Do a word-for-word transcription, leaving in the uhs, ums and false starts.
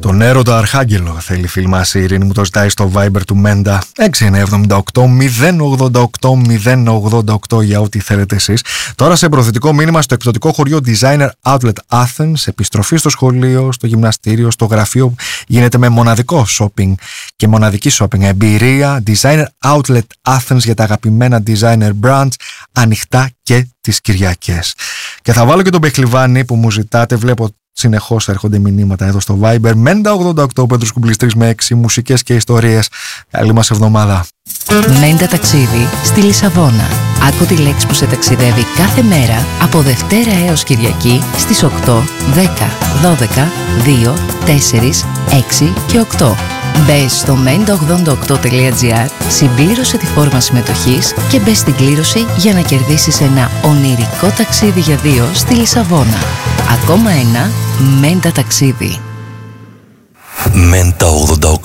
Τον έρωτα Αρχάγγελο θέλει φίλη μας η Ειρήνη, μου το ζητάει στο Viber του Μέντα έξι εννιά εβδομήντα οκτώ μηδέν ογδόντα οκτώ μηδέν ογδόντα οκτώ για ό,τι θέλετε εσείς. Τώρα σε προθετικό μήνυμα στο εκπτωτικό χωριό Designer Outlet Athens, επιστροφή στο σχολείο, στο γυμναστήριο, στο γραφείο, γίνεται με μοναδικό shopping και μοναδική shopping εμπειρία. Designer Outlet Athens για τα αγαπημένα designer brands, ανοιχτά και τις Κυριακές. Και θα βάλω και τον Μπεχλιβάνη που μου ζητάτε, βλέπω συνεχώς έρχονται μηνύματα εδώ στο Viber. Μέντα ογδόντα οκτώ, Πέτρος Κουμπλής τρεις με έξι, μουσικές και ιστορίες. Καλή μας εβδομάδα. Μέντα ταξίδι στη Λισαβόνα. Άκου τη λέξη που σε ταξιδεύει κάθε μέρα από Δευτέρα έως Κυριακή στις οκτώ, δέκα, δώδεκα, δύο, τέσσερα, έξι και οκτώ. Μπες στο μέντα ογδόντα οκτώ τελεία τζι άρ, συμπλήρωσε τη φόρμα συμμετοχής και μπες στην κλήρωση για να κερδίσεις ένα ονειρικό ταξίδι για δύο στη Λισαβόνα. Ακόμα ένα Μέντα ταξίδι. Μέντα ογδόντα οκτώ.